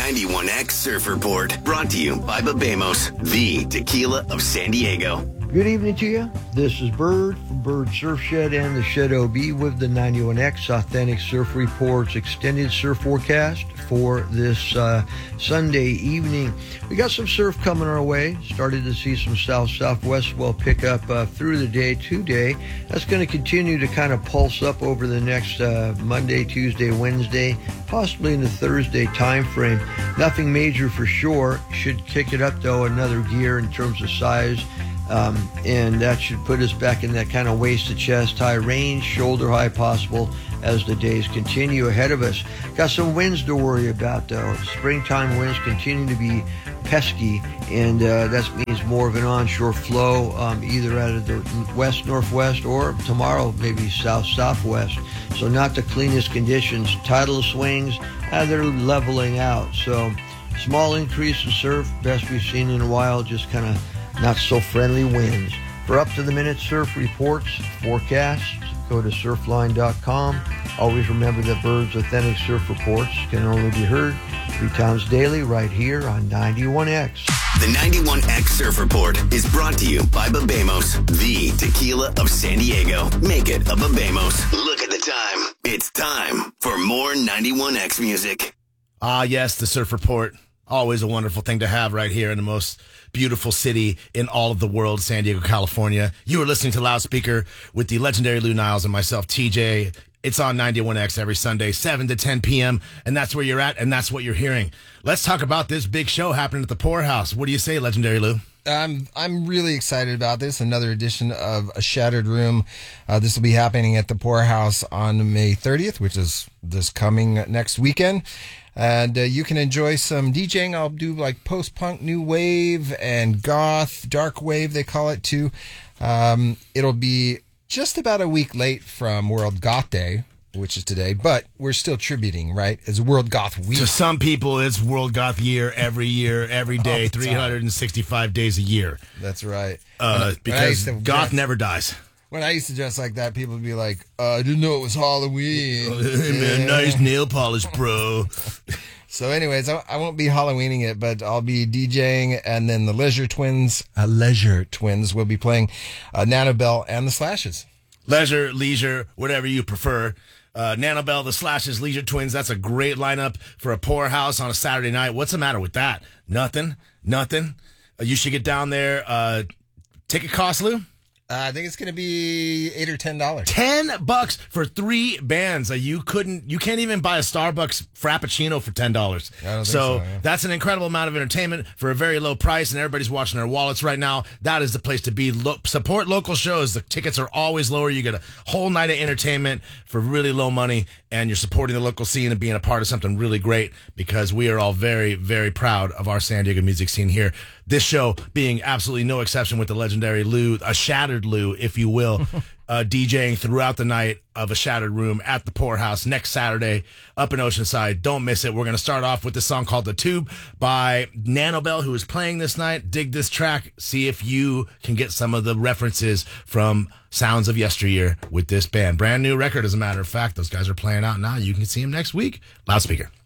91X Surf Report, brought to you by Babemos, the tequila of San Diego. Good evening to you. This is Bird from Bird Surf Shed and the Shed OB with the 91X Authentic Surf Reports extended surf forecast for this Sunday evening. We got some surf coming our way. Started to see some southwest swell pick up through the day today. That's going to continue to kind of pulse up over the next Monday, Tuesday, Wednesday, possibly in the Thursday time frame. Nothing major for sure. Should kick it up though another gear in terms of size. And that should put us back in that kind of waist to chest high range, shoulder high possible as the days continue ahead of us. Got some winds to worry about though. Springtime winds continue to be pesky, and that means more of an onshore flow, either out of the west-northwest or tomorrow maybe south-southwest. So not the cleanest conditions. Tidal swings, they're leveling out. So small increase in surf, best we've seen in a while, just kind of not so friendly winds. For up-to-the-minute surf reports, forecasts, go to surfline.com. Always remember that Bird's Authentic Surf Reports can only be heard 3 times daily right here on 91X. The 91X Surf Report is brought to you by Babemos, the tequila of San Diego. Make it a Babemos. Look at the time. It's time for more 91X music. Ah, yes, the Surf Report. Always a wonderful thing to have right here in the most beautiful city in all of the world, San Diego, California. You are listening to Loudspeaker with the legendary Lou Niles and myself, TJ. It's on 91X every Sunday, 7 to 10 p.m., and that's where you're at, and that's what you're hearing. Let's talk about this big show happening at the Poorhouse. What do you say, legendary Lou? I'm really excited about this. Another edition of A Shattered Room. This will be happening at the Poorhouse on May 30th, which is this coming next weekend. And you can enjoy some DJing. I'll do like post-punk, new wave, and goth, dark wave, they call it too. It'll be just about a week late from World Goth Day, which is today, but we're still tributing, right? It's World Goth Week. To some people, it's World Goth Year, every day, 365 days a year. That's right. Because goth never dies. When I used to dress like that, people would be like, I didn't know it was Halloween. Hey, man, nice nail polish, bro. So anyways, I won't be Halloweening it, but I'll be DJing, and then the Leisure Twins will be playing Nanobell and the Slashes. Leisure, whatever you prefer. Nanobell, the Slashes, Leisure Twins, that's a great lineup for a Poorhouse on a Saturday night. What's the matter with that? Nothing. You should get down there. Ticket cost, Lou? I think it's going to be $8 or $10. $10 for 3 bands. You can't even buy a Starbucks Frappuccino for $10. So that's an incredible amount of entertainment for a very low price, and everybody's watching their wallets right now. That is the place to be. Support local shows. The tickets are always lower. You get a whole night of entertainment for really low money, and you're supporting the local scene and being a part of something really great, because we are all very, very proud of our San Diego music scene here. This show being absolutely no exception, with the legendary Lou, a shattered Lou, if you will, DJing throughout the night of A Shattered Room at the Poorhouse next Saturday up in Oceanside. Don't miss it. We're going to start off with this song called The Tube by Nanobell, who is playing this night. Dig this track. See if you can get some of the references from sounds of yesteryear with this band. Brand new record, as a matter of fact. Those guys are playing out now. You can see them next week. Loudspeaker.